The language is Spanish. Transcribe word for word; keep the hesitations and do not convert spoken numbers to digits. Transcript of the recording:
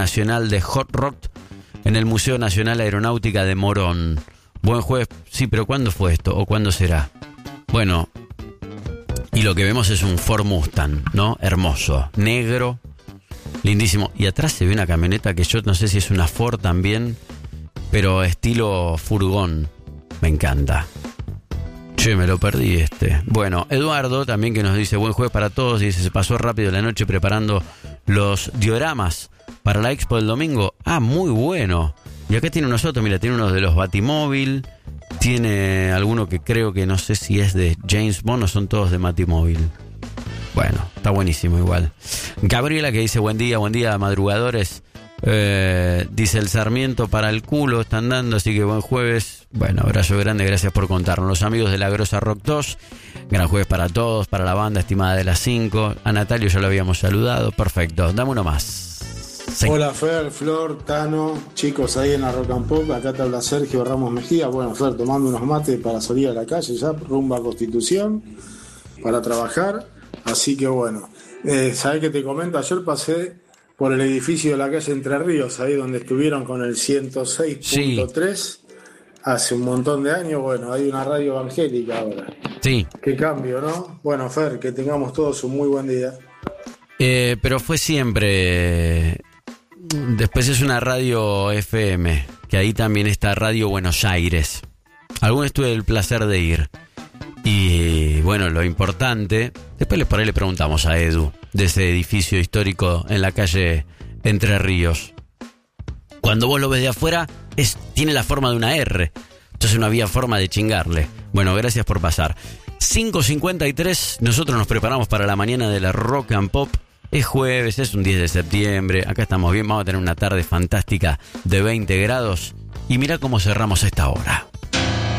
Nacional de Hot Rock en el Museo Nacional Aeronáutica de Morón. Buen jueves. Sí, pero ¿cuándo fue esto? ¿O cuándo será? Bueno, y lo que vemos es un Ford Mustang, ¿no? Hermoso, negro, lindísimo. Y atrás se ve una camioneta que yo no sé si es una Ford también, pero estilo furgón. Me encanta. Che, me lo perdí este. Bueno, Eduardo también, que nos dice buen jueves para todos. Dice, se pasó rápido la noche preparando los dioramas para la expo del domingo. Ah, muy bueno. Y acá tiene unos otros, mira, tiene uno de los Batimóvil. Tiene alguno que creo que no sé si es de James Bond o son todos de Batimóvil. Bueno, está buenísimo igual. Gabriela, que dice buen día, buen día madrugadores. Eh, dice el Sarmiento para el culo están dando, así que buen jueves. Bueno, abrazo grande, gracias por contarnos. Los amigos de La Grosa Rock dos, gran jueves para todos, para la banda estimada de las cinco. A Natalio ya lo habíamos saludado, perfecto, dame uno más. Sí. Hola Fer, Flor, Tano, chicos ahí en la Rock and Pop, acá te habla Sergio Ramos Mejía. Bueno Fer, tomando unos mates para salir a la calle ya, rumbo a Constitución, para trabajar. Así que bueno, eh, ¿sabés qué te comento? Ayer pasé por el edificio de la calle Entre Ríos, ahí donde estuvieron con el ciento seis punto tres, sí. Hace un montón de años. Bueno, hay una radio evangélica ahora. Sí. Qué cambio, ¿no? Bueno, Fer, que tengamos todos un muy buen día. Eh, pero fue siempre... Después es una radio F M, que ahí también está Radio Buenos Aires. Alguna vez tuve el placer de ir. Y bueno, lo importante, después por ahí le preguntamos a Edu, de ese edificio histórico en la calle Entre Ríos. Cuando vos lo ves de afuera, es, tiene la forma de una R. Entonces no había forma de chingarle. Bueno, gracias por pasar. cinco cincuenta y tres, nosotros nos preparamos para la mañana de la Rock and Pop. Es jueves, es un diez de septiembre, acá estamos bien, vamos a tener una tarde fantástica de veinte grados. Y mirá cómo cerramos esta hora.